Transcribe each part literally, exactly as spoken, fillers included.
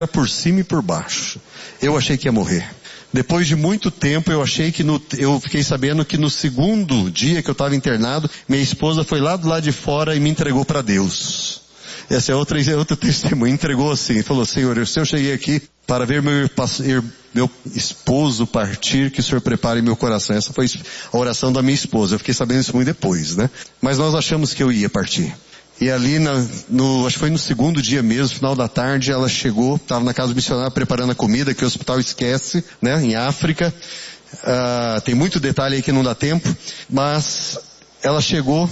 por cima e por baixo. Eu achei que ia morrer. Depois de muito tempo, eu achei que no, eu fiquei sabendo que no segundo dia que eu estava internado, minha esposa foi lá do lado de fora e me entregou para Deus. Essa é outra, é outra testemunha. Entregou assim, falou: Senhor, se eu cheguei aqui para ver meu, meu esposo partir, que o Senhor prepare meu coração. Essa foi a oração da minha esposa. Eu fiquei sabendo isso muito depois, né? Mas nós achamos que eu ia partir. E ali, na, no, acho que foi no segundo dia mesmo, final da tarde, ela chegou, estava na casa do missionário preparando a comida, que o hospital esquece, né, em África. Uh, tem muito detalhe aí que não dá tempo, mas ela chegou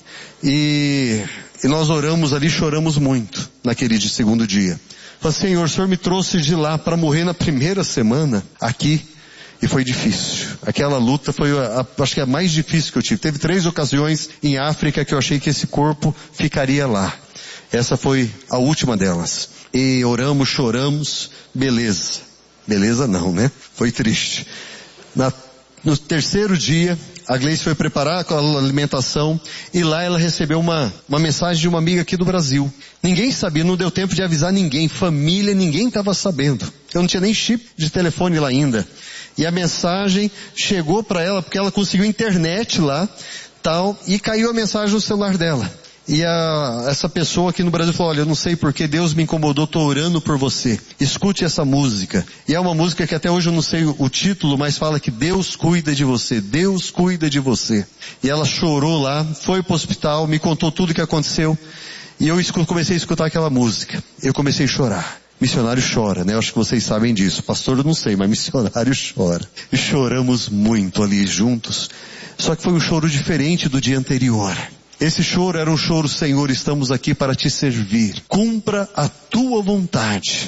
e, e nós oramos ali, choramos muito naquele de segundo dia. Falei: Senhor, o Senhor me trouxe de lá para morrer na primeira semana aqui. E foi difícil. Aquela luta foi, a, a, acho que a mais difícil que eu tive. Teve três ocasiões em África que eu achei que esse corpo ficaria lá. Essa foi a última delas. E oramos, choramos, beleza. Beleza não, né? Foi triste. Na, no terceiro dia, a Gleice foi preparar a alimentação e lá ela recebeu uma, uma mensagem de uma amiga aqui do Brasil. Ninguém sabia, não deu tempo de avisar ninguém. Família, ninguém estava sabendo. Eu não tinha nem chip de telefone lá ainda. E a mensagem chegou para ela porque ela conseguiu internet lá, tal, e caiu a mensagem no celular dela. E a, essa pessoa aqui no Brasil falou: olha, eu não sei porque Deus me incomodou, estou orando por você. Escute essa música. E é uma música que até hoje eu não sei o, o título, mas fala que Deus cuida de você, Deus cuida de você. E ela chorou lá, foi para o hospital, me contou tudo o que aconteceu. E eu comecei a escutar aquela música. Eu comecei a chorar. Missionário chora, né? Eu acho que vocês sabem disso. Pastor eu não sei, mas missionário chora. E choramos muito ali juntos. Só que foi um choro diferente do dia anterior. Esse choro era um choro: Senhor, estamos aqui para te servir. Cumpra a tua vontade.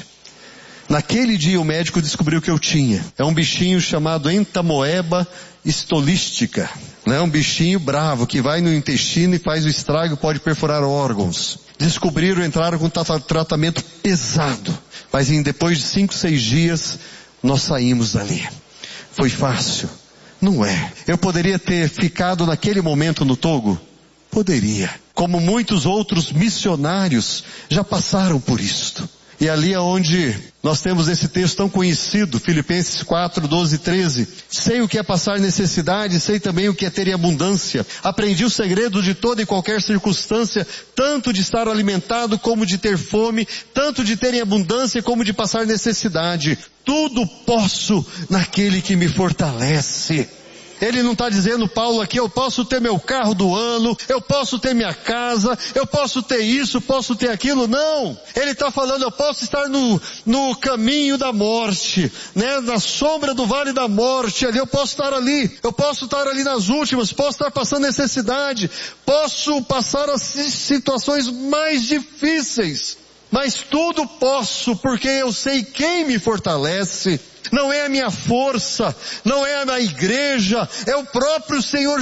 Naquele dia o médico descobriu que eu tinha. É um bichinho chamado entamoeba stolística. É um bichinho bravo que vai no intestino e faz o estrago e pode perfurar órgãos. Descobriram, entraram com tratamento pesado. Mas em, depois de cinco, seis dias, nós saímos dali. Foi fácil? Não é. Eu poderia ter ficado naquele momento no Togo? Poderia. Como muitos outros missionários já passaram por isto. E ali é onde nós temos esse texto tão conhecido, Filipenses quatro, doze e treze. Sei o que é passar necessidade, sei também o que é ter em abundância. Aprendi o segredo de toda e qualquer circunstância, tanto de estar alimentado como de ter fome, tanto de ter em abundância como de passar necessidade. Tudo posso naquele que me fortalece. Ele não está dizendo, Paulo, aqui, eu posso ter meu carro do ano, eu posso ter minha casa, eu posso ter isso, posso ter aquilo. Não! Ele está falando, eu posso estar no, no caminho da morte, né? Na sombra do vale da morte, ali eu posso estar ali, eu posso estar ali nas últimas, posso estar passando necessidade, posso passar as situações mais difíceis, mas tudo posso porque eu sei quem me fortalece. Não é a minha força, não é a igreja, é o próprio Senhor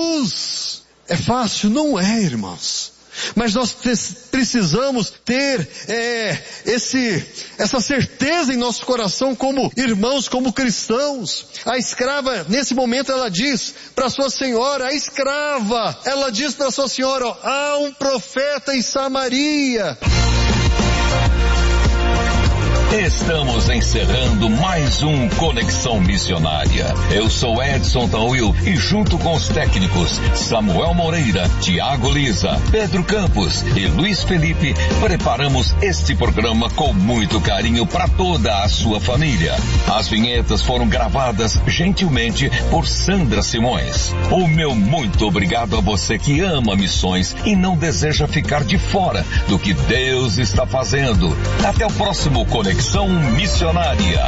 Jesus. É fácil? Não é, irmãos. Mas nós precisamos ter é, esse, essa certeza em nosso coração como irmãos, como cristãos. A escrava, nesse momento ela diz para sua senhora, a escrava, ela diz para sua senhora, ó, há um profeta em Samaria. Estamos encerrando mais um Conexão Missionária. Eu sou Edson Tauil e junto com os técnicos Samuel Moreira, Tiago Lisa, Pedro Campos e Luiz Felipe, preparamos este programa com muito carinho para toda a sua família. As vinhetas foram gravadas gentilmente por Sandra Simões. O meu muito obrigado a você que ama missões e não deseja ficar de fora do que Deus está fazendo. Até o próximo Conexão Missionária.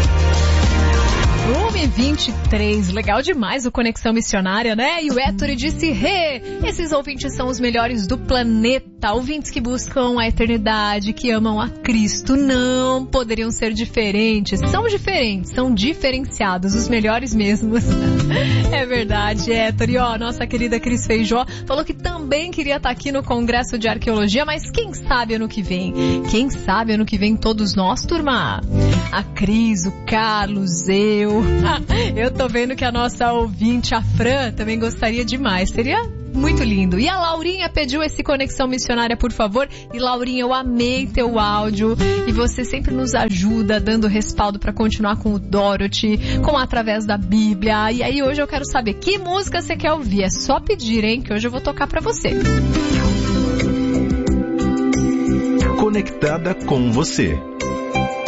uma e vinte e três, legal demais o Conexão Missionária, né? E o Ettore disse, Rê, esses ouvintes são os melhores do planeta, ouvintes que buscam a eternidade, que amam a Cristo, não poderiam ser diferentes, são diferentes, são diferenciados, os melhores mesmos. É verdade, Ettore. Ó, nossa querida Cris Feijó falou que também queria estar aqui no Congresso de Arqueologia, mas quem sabe ano que vem? Quem sabe ano que vem todos nós, turma? A Cris, o Carlos, eu... Eu tô vendo que a nossa ouvinte, a Fran, também gostaria demais. Seria Muito lindo. E a Laurinha pediu esse Conexão Missionária, por favor. E Laurinha, eu amei teu áudio. E você sempre nos ajuda, dando respaldo para continuar com o Dorothy, com Através da Bíblia. E aí hoje eu quero saber que música você quer ouvir. É só pedir, hein, que hoje eu vou tocar para você. Conectada com você.